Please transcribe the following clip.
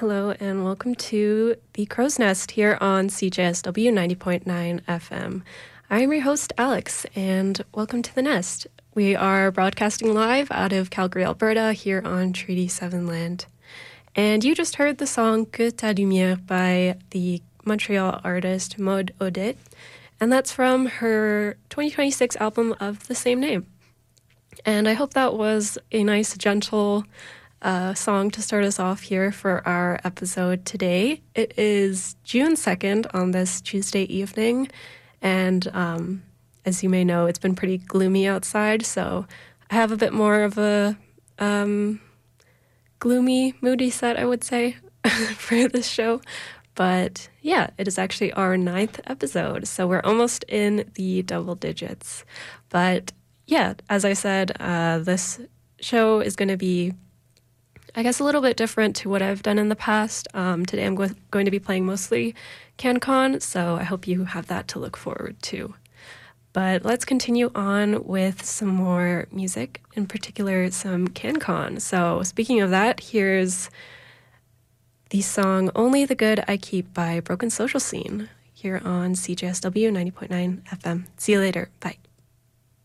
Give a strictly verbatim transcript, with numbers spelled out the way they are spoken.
Hello and welcome to The Crow's Nest here on C J S W ninety point nine F M. I'm your host, Alex, and welcome to The Nest. We are broadcasting live out of Calgary, Alberta, here on Treaty seven land. And you just heard the song Que ta lumière by the Montreal artist Maud Odette, and that's from her twenty twenty-six album of the same name. And I hope that was a nice, gentle uh, song to start us off here for our episode today. It is June second on this Tuesday evening, and um, as you may know, it's been pretty gloomy outside, so I have a bit more of a um, gloomy, moody set, I would say, for this show. But yeah, it is actually our ninth episode, so we're almost in the double digits. But yeah, as I said, uh, this show is going to be, I guess, a little bit different to what I've done in the past. Um, today I'm go- going to be playing mostly CanCon, so I hope you have that to look forward to. But let's continue on with some more music, in particular some CanCon. So speaking of that, here's the song Only the Good I Keep by Broken Social Scene here on C J S W ninety point nine F M. See you later. Bye.